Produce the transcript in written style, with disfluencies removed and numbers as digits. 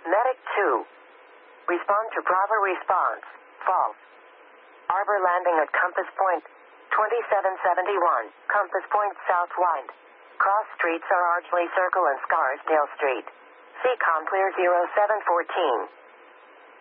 Medic 2. Respond to Bravo response. False. Arbor landing at Compass Point. 2771. Compass Point South Wind. Cross streets are Archley Circle and Scarsdale Street. CCOM clear 0714.